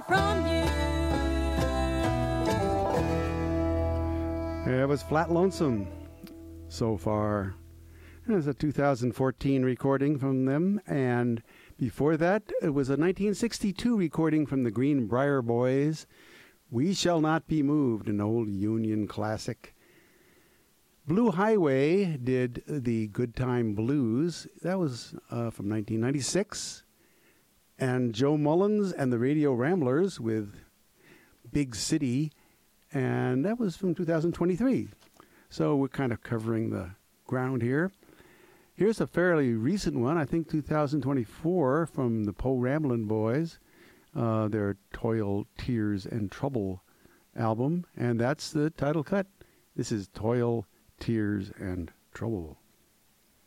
from you. It was Flat Lonesome so far. It was a 2014 recording from them, and before that, it was a 1962 recording from the Greenbrier Boys, We Shall Not Be Moved, an old Union classic. Blue Highway did the Good Time Blues. That was from 1996. And Joe Mullins and the Radio Ramblers with Big City, and that was from 2023. So we're kind of covering the ground here. Here's a fairly recent one, I think 2024, from the Po Ramblin' Boys, their Toil, Tears, and Trouble album, and that's the title cut. This is Toil, Tears, and Trouble.